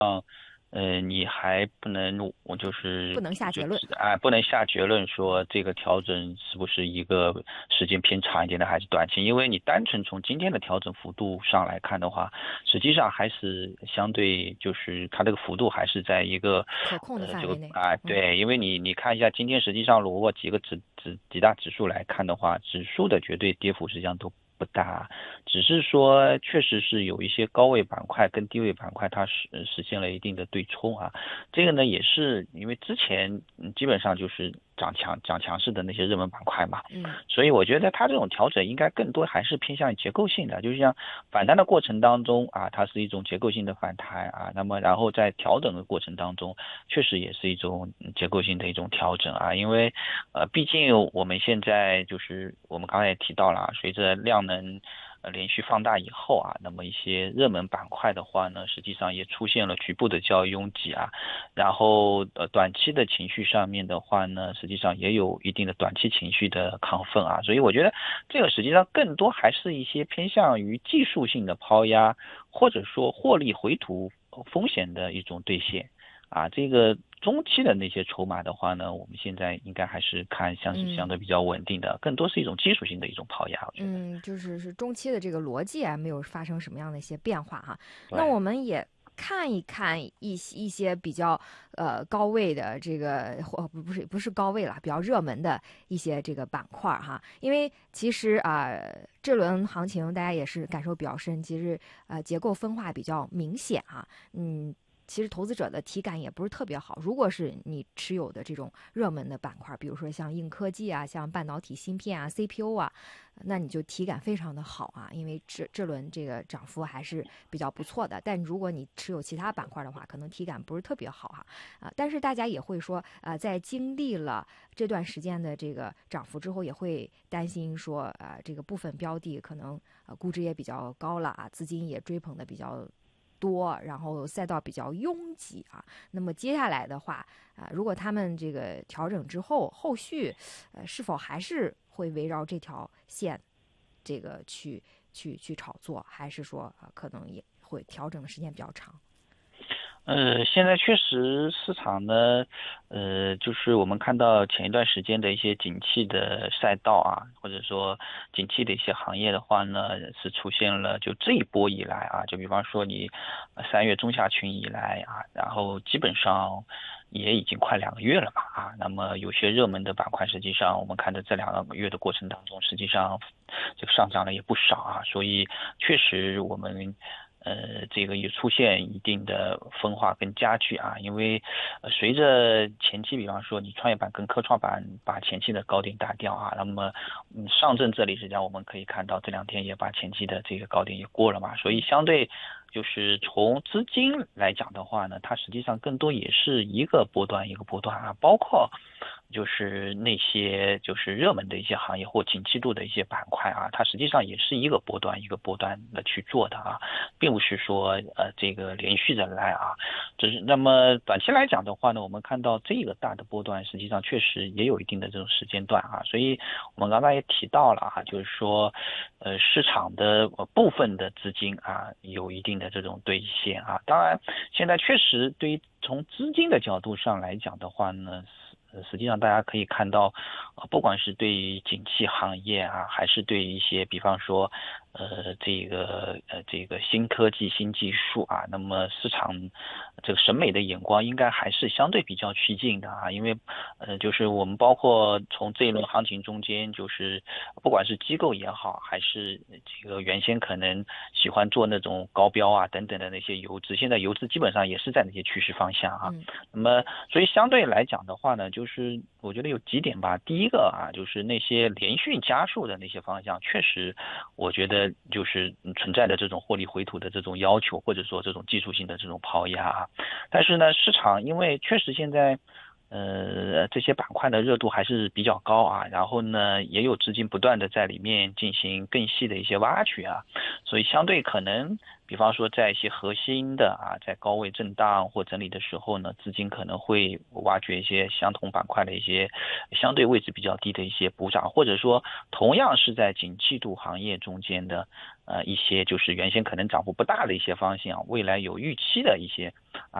你还不能，我就是不能下结论。 不能下结论说这个调整是不是一个时间偏长一点的，还是短期？因为你单纯从今天的调整幅度上来看的话，实际上还是相对就是它这个幅度还是在一个可控的范围内。 对，因为你看一下今天实际上如果几个几大指数来看的话，指数的绝对跌幅实际上都不大，只是说确实是有一些高位板块跟低位板块它实现了一定的对冲啊。这个呢也是因为之前基本上就是涨强势的那些热门板块嘛， 嗯所以我觉得它这种调整应该更多还是偏向于结构性的，就是像反弹的过程当中啊，它是一种结构性的反弹啊，那么然后在调整的过程当中，确实也是一种结构性的一种调整啊，因为毕竟我们现在就是我们刚才也提到了，随着量能连续放大以后啊，那么一些热门板块的话呢，实际上也出现了局部的较拥挤啊，然后短期的情绪上面的话呢，实际上也有一定的短期情绪的亢奋啊，所以我觉得这个实际上更多还是一些偏向于技术性的抛压，或者说获利回吐风险的一种兑现。啊，这个中期的那些筹码的话呢，我们现在应该还是看像是相嗯对比较稳定的，更多是一种技术性的一种抛压，我觉得。 就是中期的这个逻辑没有发生什么样的一些变化哈。那对。 我们也看一看一些比较高位的这个或不是高位了，比较热门的一些这个板块哈。因为其实这轮行情大家也是感受比较深，其实结构分化比较明显啊。其实投资者的体感也不是特别好。如果是你持有的这种热门的板块，比如说像硬科技啊、像半导体芯片啊、CPU 啊，那你就体感非常的好啊，因为这轮这个涨幅还是比较不错的。但如果你持有其他板块的话，可能体感不是特别好哈。但是大家也会说，在经历了这段时间的这个涨幅之后，也会担心说，这个部分标的可能估值也比较高了啊，资金也追捧的比较多，然后赛道比较拥挤啊。那么接下来的话，如果他们这个调整之后，后续是否还是会围绕这条线这个去炒作，还是说可能也会调整的时间比较长？ 现在确实市场呢，就是我们看到前一段时间的一些景气的赛道啊，或者说景气的一些行业的话呢，是出现了就这一波以来啊，就比方说你3月中下旬以来啊，然后基本上也已经快2个月了嘛啊，那么有些热门的板块，实际上我们看到这2个月的过程当中，实际上这个上涨了也不少啊，所以确实我们。这个也出现一定的分化跟加剧啊，因为随着前期，比方说你创业板跟科创板把前期的高点打掉啊，那么上证这里实际上我们可以看到这2天也把前期的这个高点也过了嘛，所以相对就是从资金来讲的话呢，它实际上更多也是一个波段一个波段啊，包括就是那些就是热门的一些行业或景气度的一些板块啊，它实际上也是一个波段一个波段的去做的啊，并不是说这个连续的来啊，只是那么短期来讲的话呢，我们看到这个大的波段实际上确实也有一定的这种时间段啊，所以我们刚刚也提到了啊，就是说市场的部分的资金啊有一定的这种兑现啊，当然现在确实对于从资金的角度上来讲的话呢。实际上，大家可以看到，不管是对于景气行业啊，还是对于一些，比方说，这个新科技、新技术啊，那么市场这个审美的眼光应该还是相对比较趋近的啊，因为就是我们包括从这一轮行情中间，就是不管是机构也好，还是这个原先可能喜欢做那种高标啊等等的那些游资，现在游资基本上也是在那些趋势方向啊。 嗯那么，所以相对来讲的话呢，就是我觉得有几点吧。第一个啊，就是那些连续加速的那些方向，确实我觉得就是存在的这种获利回吐的这种要求，或者说这种技术性的这种抛压啊。但是呢，市场因为确实现在。这些板块的热度还是比较高啊，然后呢，也有资金不断的在里面进行更细的一些挖掘啊，所以相对可能比方说在一些核心的在高位震荡或整理的时候呢，资金可能会挖掘一些相同板块的一些相对位置比较低的一些补涨，或者说同样是在景气度行业中间的一些就是原先可能涨幅不大的一些方向，未来有预期的一些